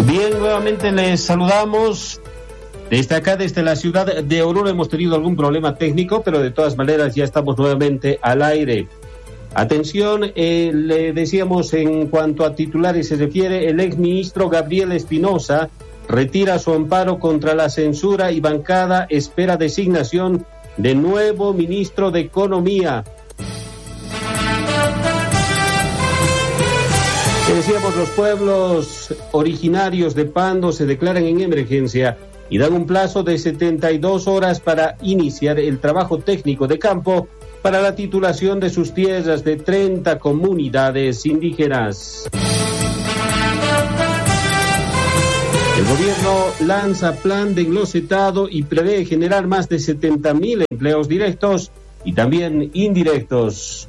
Bien, nuevamente les saludamos. Desde acá, desde la ciudad de Oruro, hemos tenido algún problema técnico, pero de todas maneras ya estamos nuevamente al aire. Atención, le decíamos en cuanto a titulares se refiere, el exministro Gabriel Espinosa retira su amparo contra la censura y bancada espera designación de nuevo ministro de Economía. Decíamos, los pueblos originarios de Pando se declaran en emergencia y dan un plazo de 72 horas para iniciar el trabajo técnico de campo para la titulación de sus tierras de 30 comunidades indígenas. El gobierno lanza plan de enlocetado y prevé generar más de 70.000 empleos directos y también indirectos.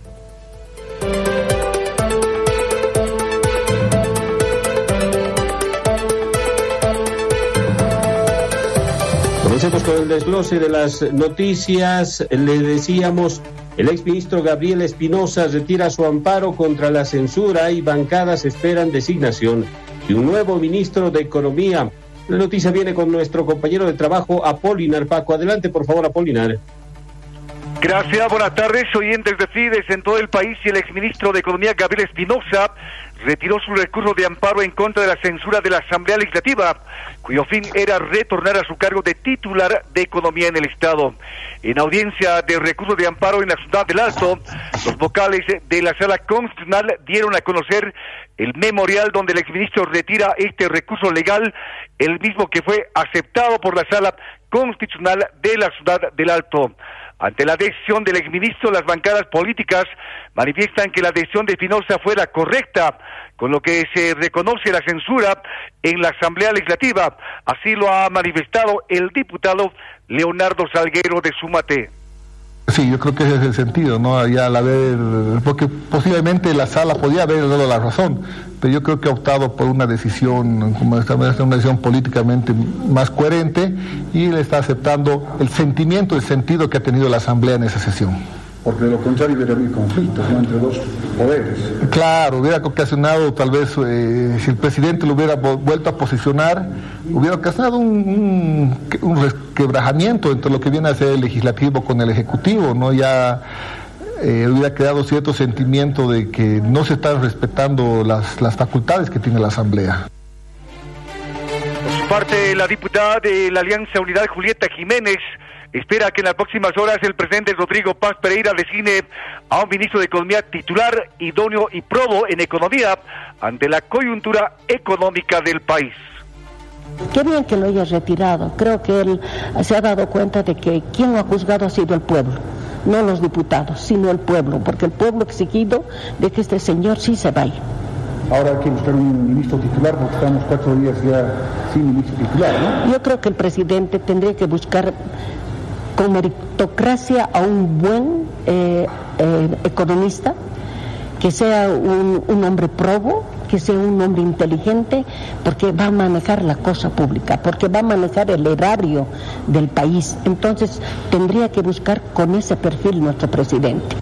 Comencemos con el desglose de las noticias. Le decíamos, el exministro Gabriel Espinosa retira su amparo contra la censura y bancadas esperan designación de un nuevo ministro de Economía. La noticia viene con nuestro compañero de trabajo, Apolinar Paco. Adelante, por favor, Apolinar. Gracias, buenas tardes, oyentes de Fides en todo el país. Y el exministro de Economía, Gabriel Espinosa, retiró su recurso de amparo en contra de la censura de la Asamblea Legislativa, cuyo fin era retornar a su cargo de titular de Economía en el Estado. En audiencia de recurso de amparo en la Ciudad del Alto, los vocales de la Sala Constitucional dieron a conocer el memorial donde el exministro retira este recurso legal, el mismo que fue aceptado por la Sala Constitucional de la Ciudad del Alto. Ante la decisión del exministro, las bancadas políticas manifiestan que la decisión de Espinosa fue la correcta, con lo que se reconoce la censura en la Asamblea Legislativa. Así lo ha manifestado el diputado Leonardo Salguero de Sumate. Sí, yo creo que ese es el sentido, ¿no? Ya al haber, porque posiblemente la sala podía haber dado la razón, pero yo creo que ha optado por una decisión, como una decisión políticamente más coherente, y él está aceptando el sentimiento, el sentido que ha tenido la Asamblea en esa sesión. Porque de lo contrario hubiera habido conflictos, ¿no?, entre dos poderes. Claro, hubiera ocasionado, tal vez, si el presidente lo hubiera vuelto a posicionar, hubiera ocasionado un resquebrajamiento entre lo que viene a ser el legislativo con el ejecutivo, ¿no? Ya hubiera quedado cierto sentimiento de que no se están respetando las facultades que tiene la Asamblea. Por su parte, la diputada de la Alianza Unidad, Julieta Jiménez, espera que en las próximas horas el presidente Rodrigo Paz Pereira designe a un ministro de Economía titular, idóneo y probo en economía ante la coyuntura económica del país. Qué bien que lo haya retirado. Creo que él se ha dado cuenta de que quien lo ha juzgado ha sido el pueblo, no los diputados, sino el pueblo, porque el pueblo ha exigido de que este señor sí se vaya. Ahora hay que buscar un ministro titular, porque estamos 4 días ya sin ministro titular, ¿no? Yo creo que el presidente tendría que buscar con meritocracia a un buen economista, que sea un hombre probo, que sea un hombre inteligente, porque va a manejar la cosa pública, porque va a manejar el erario del país. Entonces tendría que buscar con ese perfil nuestro presidente.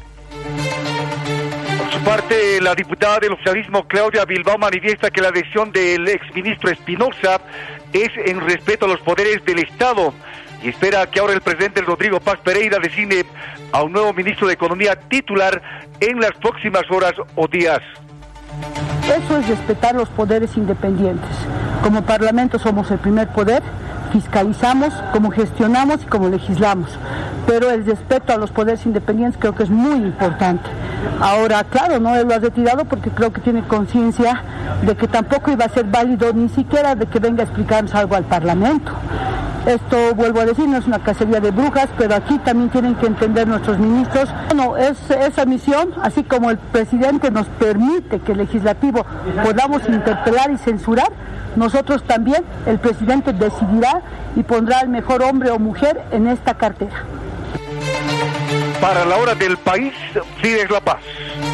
Por su parte, la diputada del oficialismo Claudia Bilbao manifiesta que la decisión del exministro Espinosa es en respeto a los poderes del Estado, y espera que ahora el presidente Rodrigo Paz Pereira designe a un nuevo ministro de Economía titular en las próximas horas o días. Eso es respetar los poderes independientes. Como Parlamento somos el primer poder, fiscalizamos, como gestionamos y como legislamos. Pero el respeto a los poderes independientes creo que es muy importante. Ahora, claro, no él lo ha retirado porque creo que tiene conciencia de que tampoco iba a ser válido ni siquiera de que venga a explicarnos algo al Parlamento. Esto, vuelvo a decir, no es una cacería de brujas, pero aquí también tienen que entender nuestros ministros. Bueno, esa misión, así como el presidente nos permite que el legislativo podamos interpelar y censurar, nosotros también, el presidente decidirá y pondrá al mejor hombre o mujer en esta cartera. Para la hora del país, Fides La Paz.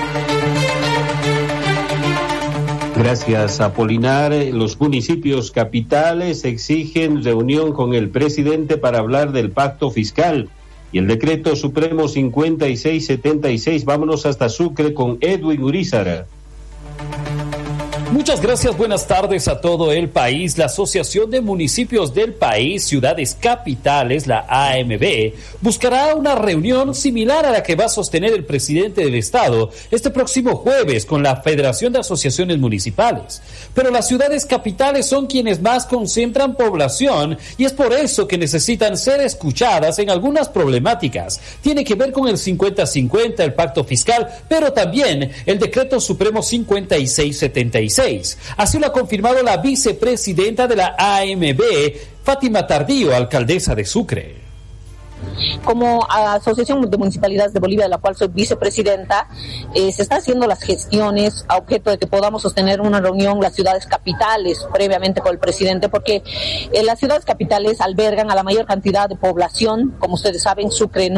Gracias, Apolinar. Los municipios capitales exigen reunión con el presidente para hablar del pacto fiscal y el decreto supremo 5676. Vámonos hasta Sucre con Edwin Urizar. Muchas gracias, buenas tardes a todo el país. La Asociación de Municipios del País, Ciudades Capitales, la AMB, buscará una reunión similar a la que va a sostener el presidente del Estado este próximo jueves con la Federación de Asociaciones Municipales. Pero las ciudades capitales son quienes más concentran población y es por eso que necesitan ser escuchadas en algunas problemáticas. Tiene que ver con el 50-50, el pacto fiscal, pero también el decreto supremo 5676. Así lo ha confirmado la vicepresidenta de la AMB, Fátima Tardío, alcaldesa de Sucre. Como Asociación de Municipalidades de Bolivia, de la cual soy vicepresidenta, se están haciendo las gestiones a objeto de que podamos sostener una reunión las ciudades capitales previamente con el presidente, porque las ciudades capitales albergan a la mayor cantidad de población. Como ustedes saben, Sucre no